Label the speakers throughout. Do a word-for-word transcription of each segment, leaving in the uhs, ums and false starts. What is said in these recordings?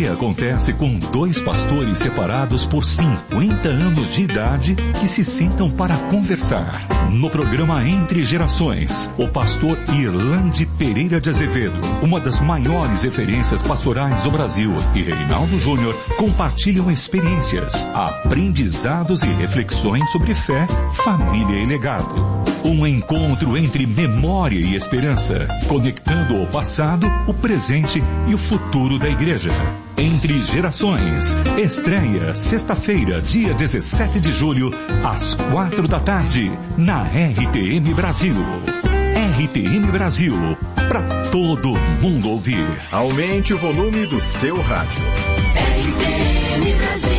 Speaker 1: que acontece com dois pastores separados por cinquenta anos de idade que se sentam para conversar. No programa Entre Gerações, o pastor Irlande Pereira de Azevedo, uma das maiores referências pastorais do Brasil, e Reinaldo Júnior compartilham experiências, aprendizados e reflexões sobre fé, família e legado. Um encontro entre memória e esperança, conectando o passado, o presente e o futuro da igreja. Entre Gerações, estreia sexta-feira, dia dezessete de julho, às quatro da tarde, na R T M Brasil. R T M Brasil, para todo mundo ouvir.
Speaker 2: Aumente o volume do seu rádio.
Speaker 3: R T M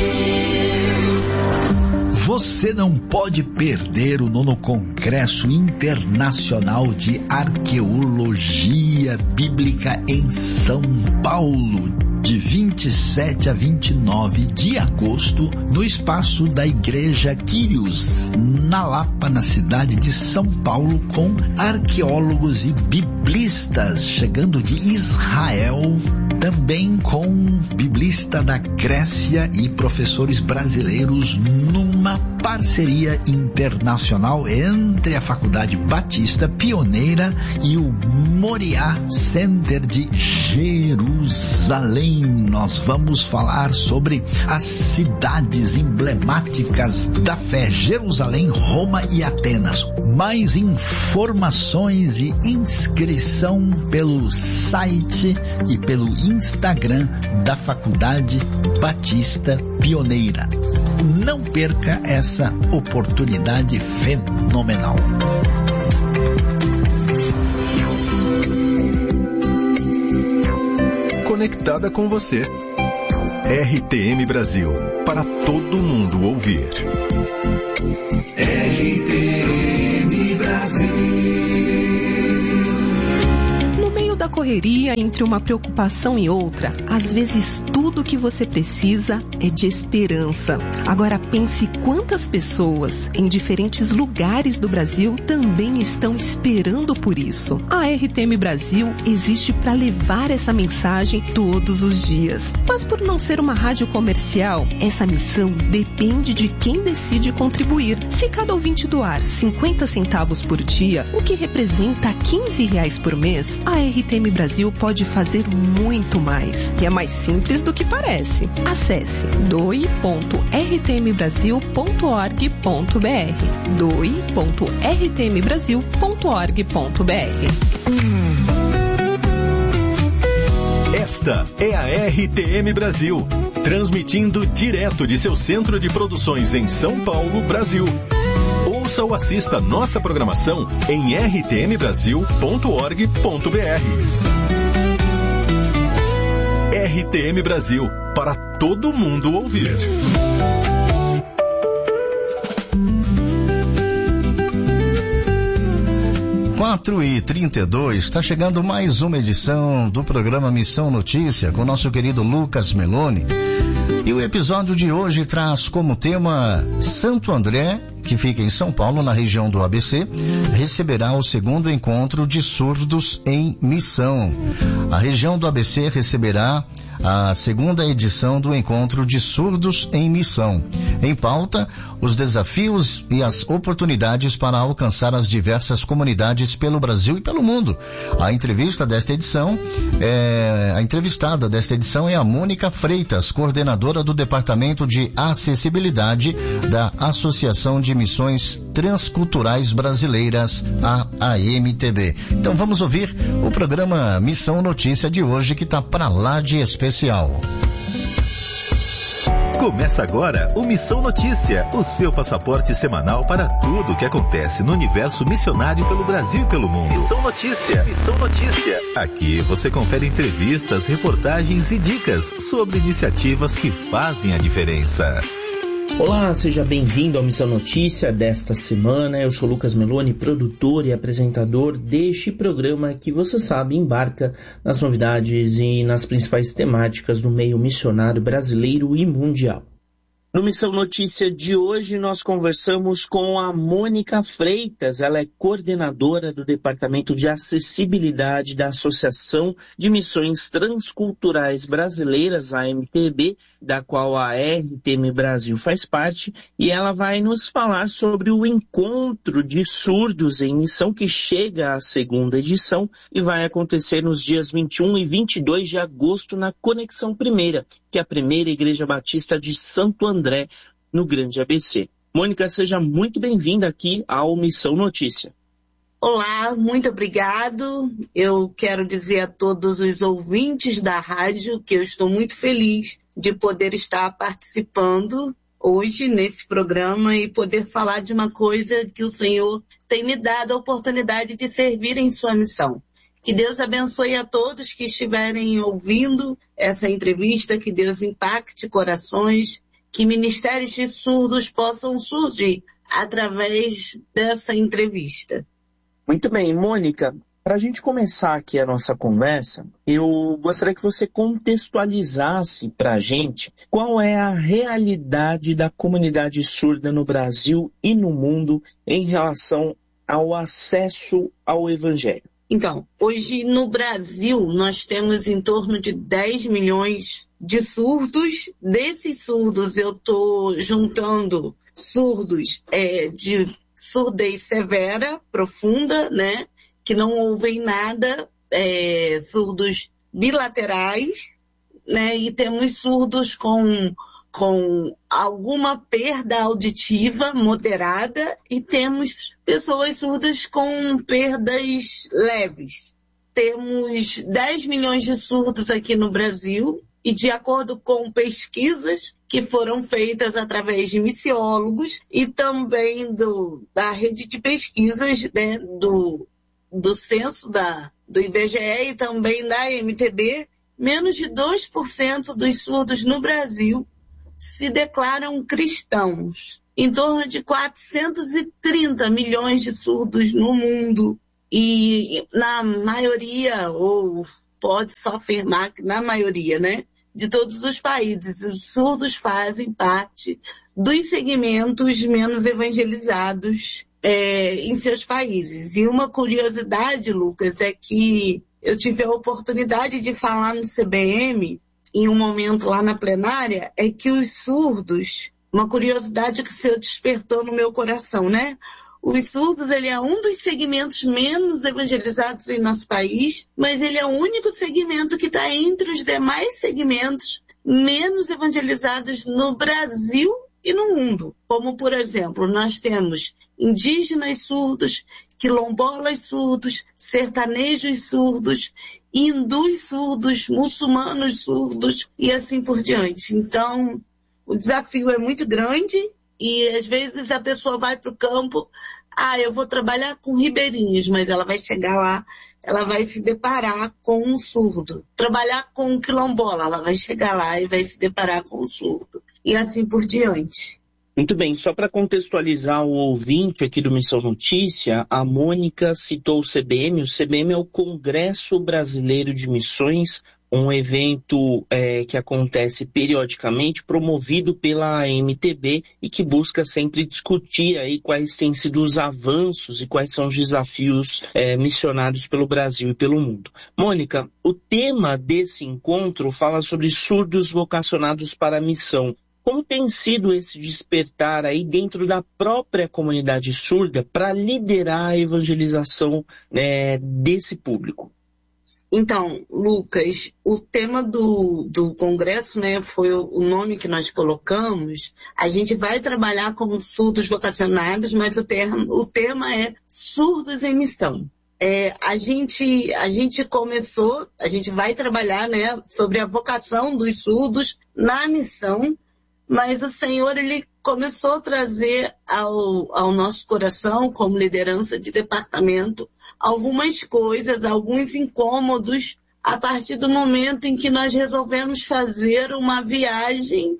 Speaker 3: Brasil.
Speaker 4: Você não pode perder o nono Congresso Internacional de Arqueologia Bíblica em São Paulo, de vinte e sete a vinte e nove de agosto, no espaço da Igreja Quírios, na Lapa, na cidade de São Paulo, com arqueólogos e biblistas chegando de Israel, também com biblista da Grécia e professores brasileiros, numa parceria internacional entre a Faculdade Batista Pioneira e o Moriá Center de Jerusalém. Nós vamos falar sobre as cidades emblemáticas da fé: Jerusalém, Roma e Atenas. Mais informações e inscrição pelo site e pelo Instagram da Faculdade Batista Pioneira. Não perca essa oportunidade fenomenal.
Speaker 2: Conectada com você. R T M Brasil, para todo mundo ouvir.
Speaker 3: R T M Brasil.
Speaker 5: Da correria, entre uma preocupação e outra, às vezes tudo que você precisa é de esperança. Agora pense quantas pessoas em diferentes lugares do Brasil também estão esperando por isso. A R T M Brasil existe para levar essa mensagem todos os dias. Mas por não ser uma rádio comercial, essa missão depende de quem decide contribuir. Se cada ouvinte doar cinquenta centavos por dia, o que representa quinze reais por mês, a R T M Brasil pode fazer muito mais. E é mais simples do que parece. Acesse doe ponto r t m brasil ponto org ponto b r. doe ponto r t m brasil ponto org ponto b r.
Speaker 2: Esta é a R T M Brasil, transmitindo direto de seu centro de produções em São Paulo, Brasil. Ouça ou assista nossa programação em r t m brasil ponto org ponto b r. R T M Brasil, para todo mundo ouvir.
Speaker 4: quatro e trinta e dois, está chegando mais uma edição do programa Missão Notícia com o nosso querido Lucas Meloni. E o episódio de hoje traz como tema Santo André, que fica em São Paulo, na região do A B C, receberá o segundo encontro de surdos em missão. A região do A B C receberá a segunda edição do encontro de surdos em missão. Em pauta, os desafios e as oportunidades para alcançar as diversas comunidades pelo Brasil e pelo mundo. A entrevista desta edição, é, a entrevistada desta edição é a Mônica Freitas, coordenadora do Departamento de Acessibilidade da Associação de Missões Transculturais Brasileiras, a A M T B. Então vamos ouvir o programa Missão Notícia de hoje, que está para lá de especial.
Speaker 6: Começa agora o Missão Notícia, o seu passaporte semanal para tudo o que acontece no universo missionário pelo Brasil e pelo mundo. Missão Notícia, Missão Notícia. Aqui você confere entrevistas, reportagens e dicas sobre iniciativas que fazem a diferença.
Speaker 7: Olá, seja bem-vindo ao Missão Notícia desta semana. Eu sou Lucas Meloni, produtor e apresentador deste programa que, você sabe, embarca nas novidades e nas principais temáticas do meio missionário brasileiro e mundial. No Missão Notícia de hoje, nós conversamos com a Mônica Freitas. Ela é coordenadora do Departamento de Acessibilidade da Associação de Missões Transculturais Brasileiras, a M T B, da qual a R T M Brasil faz parte, e ela vai nos falar sobre o Encontro de Surdos em Missão, que chega à segunda edição e vai acontecer nos dias vinte e um e vinte e dois de agosto na Conexão Primeira, que é a primeira Igreja Batista de Santo André, no Grande A B C. Mônica, seja muito bem-vinda aqui ao Missão Notícia.
Speaker 8: Olá, muito obrigado. Eu quero dizer a todos os ouvintes da rádio que eu estou muito feliz de poder estar participando hoje nesse programa e poder falar de uma coisa que o Senhor tem me dado a oportunidade de servir em sua missão. Que Deus abençoe a todos que estiverem ouvindo essa entrevista, que Deus impacte corações, que ministérios de surdos possam surgir através dessa entrevista.
Speaker 7: Muito bem, Mônica, para a gente começar aqui a nossa conversa, eu gostaria que você contextualizasse para a gente qual é a realidade da comunidade surda no Brasil e no mundo em relação ao acesso ao Evangelho.
Speaker 8: Então, hoje no Brasil nós temos em torno de dez milhões de surdos. Desses surdos eu estou juntando surdos é, de surdez severa, profunda, né? Que não ouvem nada, é, surdos bilaterais, né? E temos surdos com, com alguma perda auditiva moderada e temos pessoas surdas com perdas leves. Temos dez milhões de surdos aqui no Brasil e, de acordo com pesquisas que foram feitas através de missiólogos e também do, da rede de pesquisas, né, do, do censo da, do I B G E e também da M T B, menos de dois por cento dos surdos no Brasil se declaram cristãos. Em torno de quatrocentos e trinta milhões de surdos no mundo. E na maioria, ou pode-se afirmar que na maioria, né, de todos os países, os surdos fazem parte dos segmentos menos evangelizados é, em seus países. E uma curiosidade, Lucas, é que eu tive a oportunidade de falar no C B M em um momento lá na plenária, é que os surdos, uma curiosidade que o Senhor despertou no meu coração, né? Os surdos, ele é um dos segmentos menos evangelizados em nosso país, mas ele é o único segmento que está entre os demais segmentos menos evangelizados no Brasil e no mundo. Como, por exemplo, nós temos indígenas surdos, quilombolas surdos, sertanejos surdos, hindus surdos, muçulmanos surdos e assim por diante. Então, o desafio é muito grande e às vezes a pessoa vai para o campo, ah, eu vou trabalhar com ribeirinhos, mas ela vai chegar lá, ela vai se deparar com um surdo. Trabalhar com um quilombola, ela vai chegar lá e vai se deparar com um surdo. E assim por diante.
Speaker 7: Muito bem, só para contextualizar o ouvinte aqui do Missão Notícia, a Mônica citou o C B M. O C B M é o Congresso Brasileiro de Missões, um evento é, que acontece periodicamente, promovido pela M T B e que busca sempre discutir aí quais têm sido os avanços e quais são os desafios é, missionários pelo Brasil e pelo mundo. Mônica, o tema desse encontro fala sobre surdos vocacionados para a missão. Como tem sido esse despertar aí dentro da própria comunidade surda para liderar a evangelização né, desse público?
Speaker 8: Então, Lucas, o tema do, do congresso, né, foi o, o nome que nós colocamos. A gente vai trabalhar com surdos vocacionados, mas o, termo, o tema é surdos em missão. É, a gente, a gente começou, a gente vai trabalhar, né, sobre a vocação dos surdos na missão, mas o Senhor, ele começou a trazer ao, ao nosso coração, como liderança de departamento, algumas coisas, alguns incômodos, a partir do momento em que nós resolvemos fazer uma viagem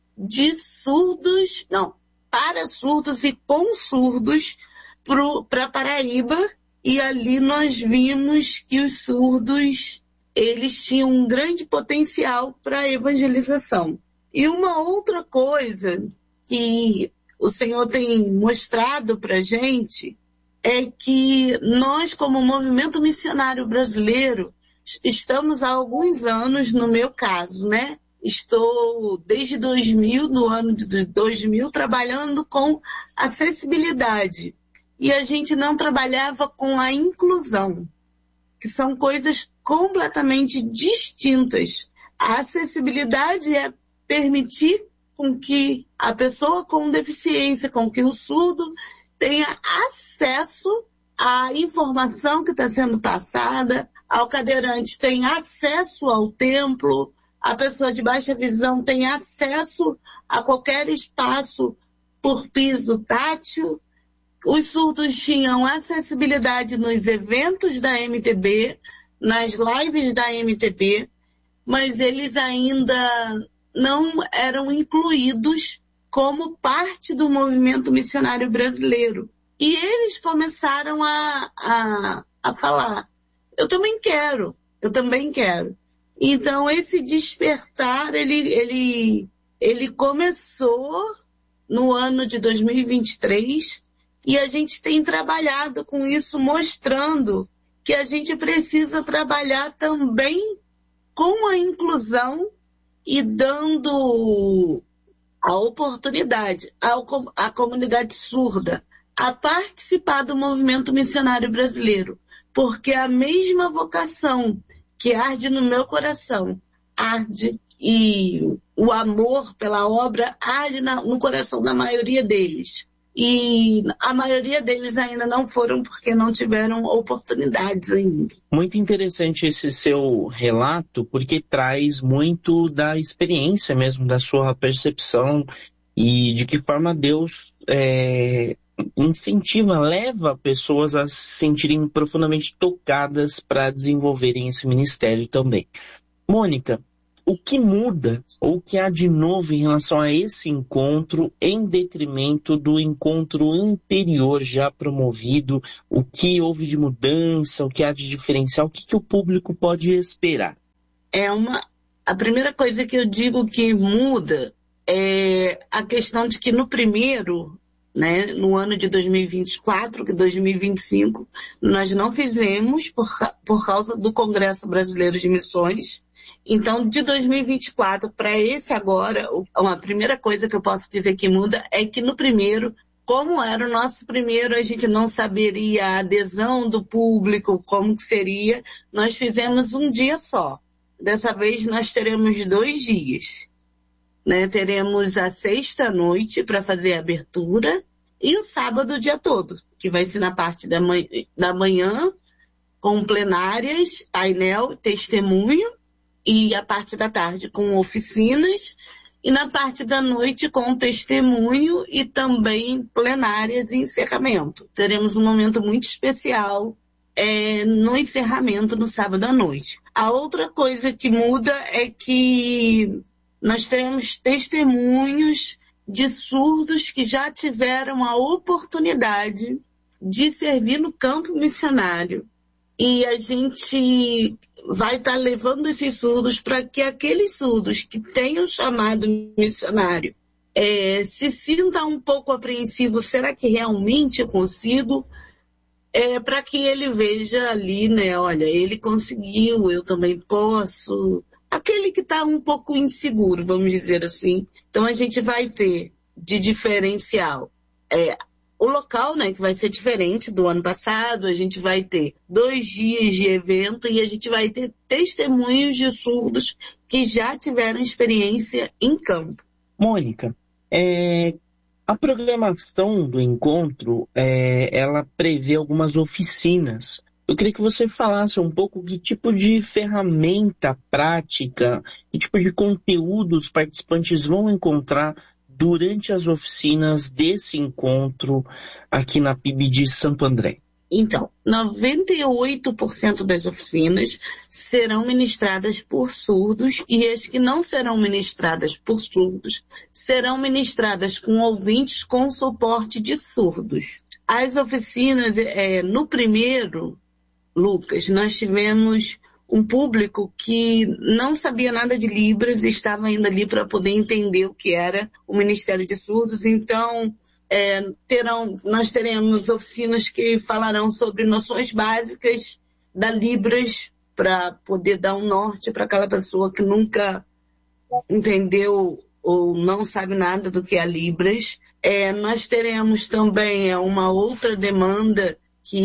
Speaker 8: de surdos, não, para surdos e com surdos para Paraíba, e ali nós vimos que os surdos, eles tinham um grande potencial para a evangelização. E uma outra coisa que o Senhor tem mostrado para a gente é que nós, como movimento missionário brasileiro, estamos há alguns anos, no meu caso, né? Estou desde dois mil, no ano de dois mil, trabalhando com acessibilidade. E a gente não trabalhava com a inclusão, que são coisas completamente distintas. A acessibilidade é permitir com que a pessoa com deficiência, com que o surdo tenha acesso à informação que está sendo passada, ao cadeirante tem acesso ao templo, a pessoa de baixa visão tem acesso a qualquer espaço por piso tátil. Os surdos tinham acessibilidade nos eventos da M T B, nas lives da M T B, mas eles ainda não eram incluídos como parte do movimento missionário brasileiro. E eles começaram a, a, a falar, eu também quero, eu também quero. Então esse despertar, ele, ele, ele começou no ano de dois mil e vinte e três e a gente tem trabalhado com isso, mostrando que a gente precisa trabalhar também com a inclusão e dando a oportunidade à comunidade surda a participar do movimento missionário brasileiro, porque a mesma vocação que arde no meu coração, arde, e o amor pela obra arde na, no coração da maioria deles. E a maioria deles ainda não foram porque não tiveram oportunidades ainda.
Speaker 7: Muito interessante esse seu relato, porque traz muito da experiência mesmo, da sua percepção e de que forma Deus é, incentiva, leva pessoas a se sentirem profundamente tocadas para desenvolverem esse ministério também. Mônica, o que muda ou o que há de novo em relação a esse encontro em detrimento do encontro anterior já promovido? O que houve de mudança, o que há de diferencial, o que, que o público pode esperar?
Speaker 8: É uma, a primeira coisa que eu digo que muda é a questão de que no primeiro, né, no ano de dois mil e vinte e quatro, que dois mil e vinte e cinco, nós não fizemos por, por causa do Congresso Brasileiro de Missões. Então, de dois mil e vinte e quatro para esse agora, uma primeira coisa que eu posso dizer que muda é que no primeiro, como era o nosso primeiro, a gente não saberia a adesão do público, como que seria. Nós fizemos um dia só. Dessa vez nós teremos dois dias. Né? Teremos a sexta-noite para fazer a abertura e o sábado o dia todo, que vai ser na parte da manhã, da manhã com plenárias, painel, testemunho, e a parte da tarde com oficinas, e na parte da noite com testemunho e também plenárias e encerramento. Teremos um momento muito especial é, no encerramento no sábado à noite. A outra coisa que muda é que nós teremos testemunhos de surdos que já tiveram a oportunidade de servir no campo missionário. E a gente vai estar tá levando esses surdos para que aqueles surdos que tenham chamado missionário é, se sintam um pouco apreensivos. Será que realmente eu consigo? É, para que ele veja ali, né? Olha, ele conseguiu, eu também posso. Aquele que está um pouco inseguro, vamos dizer assim. Então a gente vai ter de diferencial é, o local, né, que vai ser diferente do ano passado. A gente vai ter dois dias de evento e a gente vai ter testemunhos de surdos que já tiveram experiência em campo.
Speaker 7: Mônica, é, a programação do encontro, é, ela prevê algumas oficinas. Eu queria que você falasse um pouco que tipo de ferramenta prática, que tipo de conteúdo os participantes vão encontrar durante as oficinas desse encontro aqui na P I B de Santo André.
Speaker 8: Então, noventa e oito por cento das oficinas serão ministradas por surdos e as que não serão ministradas por surdos serão ministradas com ouvintes com suporte de surdos. As oficinas, é, no primeiro, Lucas, nós tivemos um público que não sabia nada de Libras e estava indo ali para poder entender o que era o Ministério de Surdos. Então, é, terão, nós teremos oficinas que falarão sobre noções básicas da Libras para poder dar um norte para aquela pessoa que nunca entendeu ou não sabe nada do que é Libras. É, nós teremos também é, uma outra demanda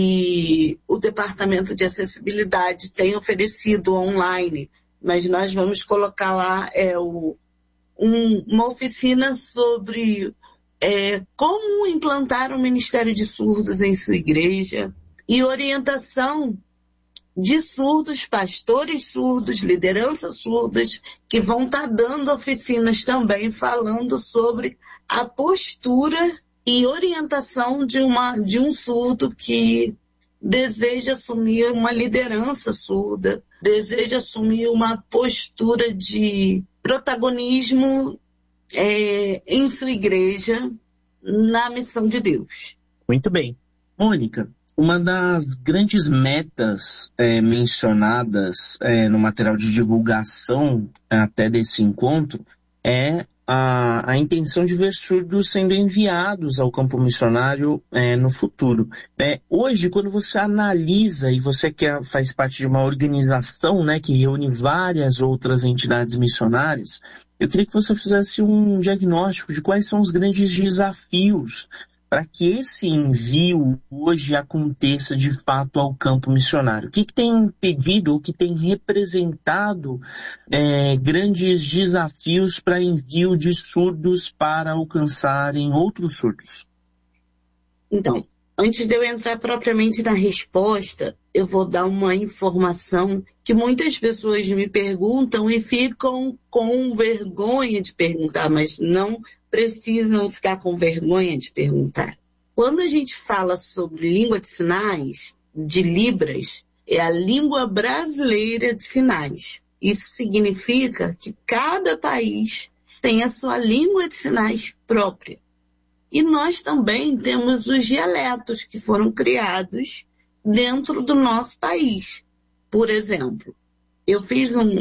Speaker 8: que o Departamento de Acessibilidade tem oferecido online, mas nós vamos colocar lá é, o, um, uma oficina sobre é, como implantar o Ministério de Surdos em sua igreja e orientação de surdos, pastores surdos, lideranças surdas, que vão estar dando oficinas também falando sobre a postura e orientação de, uma, de um surdo que deseja assumir uma liderança surda, deseja assumir uma postura de protagonismo é, em sua igreja, na missão de Deus.
Speaker 7: Muito bem. Mônica, uma das grandes metas é, mencionadas é, no material de divulgação até desse encontro é A, a intenção de ver surdos sendo enviados ao campo missionário é, no futuro. É, hoje, quando você analisa e você quer, faz parte de uma organização, né, que reúne várias outras entidades missionárias, eu queria que você fizesse um diagnóstico de quais são os grandes desafios para que esse envio hoje aconteça de fato ao campo missionário. O que, que tem impedido, o que tem representado é, grandes desafios para envio de surdos para alcançarem outros surdos?
Speaker 8: Então, antes de eu entrar propriamente na resposta, eu vou dar uma informação que muitas pessoas me perguntam e ficam com vergonha de perguntar, mas não precisam ficar com vergonha de perguntar. Quando a gente fala sobre língua de sinais, de Libras, é a língua brasileira de sinais. Isso significa que cada país tem a sua língua de sinais própria. E nós também temos os dialetos que foram criados dentro do nosso país. Por exemplo, eu fiz um,